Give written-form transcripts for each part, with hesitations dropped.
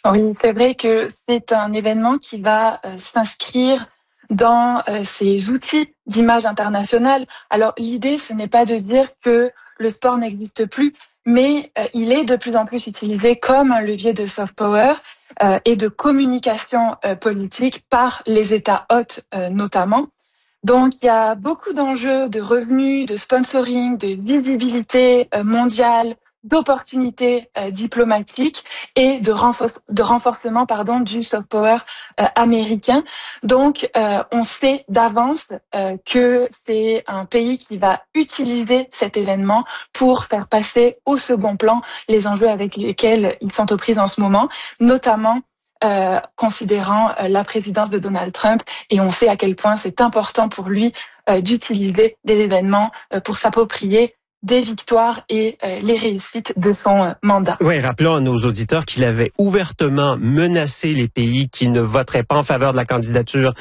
Oui, c'est vrai que c'est un événement qui va s'inscrire dans ces outils d'image internationale. Alors l'idée, ce n'est pas de dire que le sport n'existe plus, mais il est de plus en plus utilisé comme un levier de soft power et de communication politique par les États hôtes notamment. Donc, il y a beaucoup d'enjeux de revenus, de sponsoring, de visibilité mondiale, d'opportunités diplomatiques et de renforcement du soft power américain. Donc, on sait d'avance que c'est un pays qui va utiliser cet événement pour faire passer au second plan les enjeux avec lesquels ils sont aux prises en ce moment, notamment considérant la présidence de Donald Trump, et on sait à quel point c'est important pour lui d'utiliser des événements pour s'approprier des victoires et les réussites de son mandat. Oui, rappelons à nos auditeurs qu'il avait ouvertement menacé les pays qui ne voteraient pas en faveur de la candidature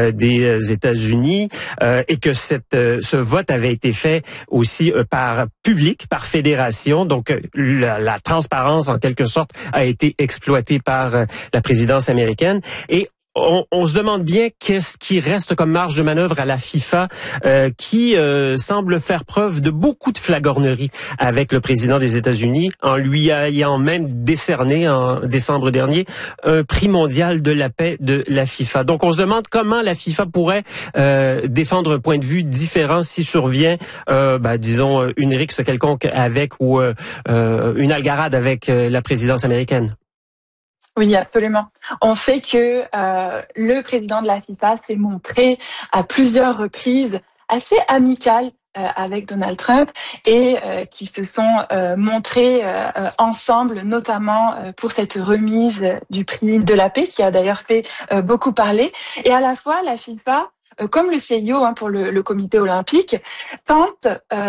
des États-Unis et que ce vote avait été fait aussi par public, par fédération. Donc, la transparence, en quelque sorte, a été exploitée par la présidence américaine. Et on se demande bien qu'est-ce qui reste comme marge de manœuvre à la FIFA qui semble faire preuve de beaucoup de flagornerie avec le président des États-Unis en lui ayant même décerné en décembre dernier un prix mondial de la paix de la FIFA. Donc on se demande comment la FIFA pourrait défendre un point de vue différent si survient disons une rixe quelconque avec ou une algarade avec la présidence américaine. Oui, absolument. On sait que le président de la FIFA s'est montré à plusieurs reprises assez amical avec Donald Trump et qui se sont montrés ensemble, notamment pour cette remise du prix de la paix qui a d'ailleurs fait beaucoup parler. Et à la fois, la FIFA, comme le CIO pour le comité olympique, tente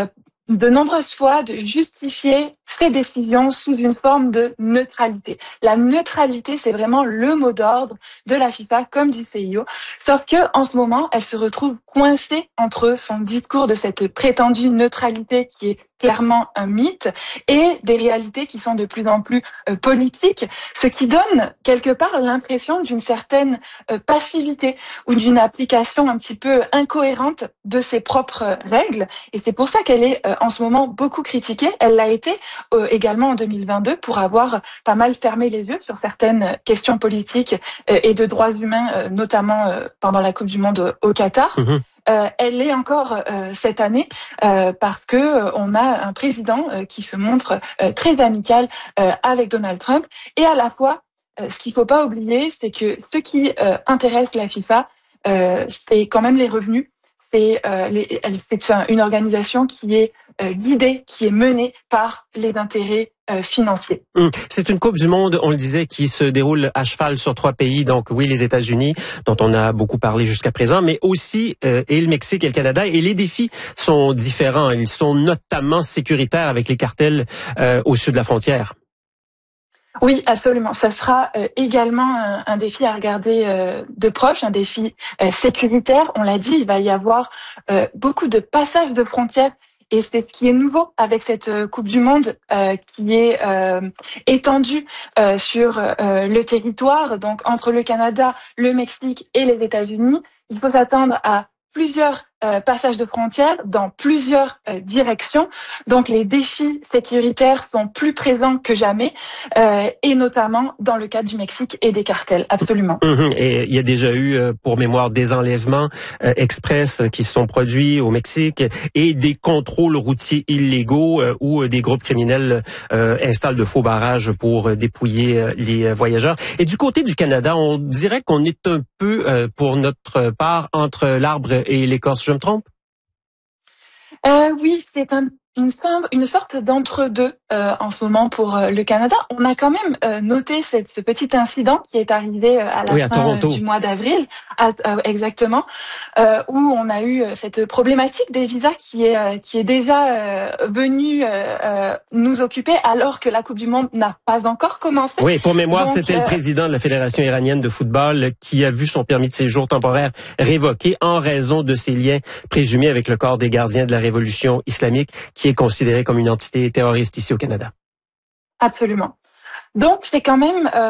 de nombreuses fois de justifier ses décisions sous une forme de neutralité. La neutralité, c'est vraiment le mot d'ordre de la FIFA comme du CIO, sauf que en ce moment, elle se retrouve coincée entre son discours de cette prétendue neutralité qui est clairement un mythe et des réalités qui sont de plus en plus politiques, ce qui donne quelque part l'impression d'une certaine passivité ou d'une application un petit peu incohérente de ses propres règles. Et c'est pour ça qu'elle est en ce moment beaucoup critiquée. Elle l'a été également en 2022 pour avoir pas mal fermé les yeux sur certaines questions politiques et de droits humains, notamment pendant la Coupe du Monde au Qatar. Mmh. Elle l'est encore cette année parce que on a un président qui se montre très amical avec Donald Trump. Et à la fois, ce qu'il faut pas oublier, c'est que ce qui intéresse la FIFA, c'est quand même les revenus. C'est une organisation qui est guidée, qui est menée par les intérêts financiers. C'est une Coupe du Monde, on le disait, qui se déroule à cheval sur 3 pays. Donc oui, les États-Unis, dont on a beaucoup parlé jusqu'à présent, mais aussi et le Mexique et le Canada. Et les défis sont différents. Ils sont notamment sécuritaires avec les cartels au sud de la frontière. Oui, absolument. Ça sera également un défi à regarder de proche, un défi sécuritaire. On l'a dit, il va y avoir beaucoup de passages de frontières. Et c'est ce qui est nouveau avec cette Coupe du Monde qui est étendue sur le territoire, donc entre le Canada, le Mexique et les États-Unis. Il faut s'attendre à plusieurs passages de frontières dans plusieurs directions. Donc les défis sécuritaires sont plus présents que jamais et notamment dans le cadre du Mexique et des cartels, absolument. Et il y a déjà eu, pour mémoire, des enlèvements express qui se sont produits au Mexique et des contrôles routiers illégaux où des groupes criminels installent de faux barrages pour dépouiller les voyageurs. Et du côté du Canada, on dirait qu'on est un peu, pour notre part, entre l'arbre et l'écorce. Je me trompe? Oui, c'est une sorte d'entre-deux en ce moment pour le Canada. On a quand même noté ce petit incident qui est arrivé à la fin du mois d'avril, exactement, où on a eu cette problématique des visas qui est déjà venue nous occuper alors que la Coupe du Monde n'a pas encore commencé. Oui, pour mémoire, c'était le président de la Fédération iranienne de football qui a vu son permis de séjour temporaire révoqué en raison de ses liens présumés avec le corps des gardiens de la révolution islamique, qui est considéré comme une entité terroriste ici au Canada. Absolument. Donc, c'est quand même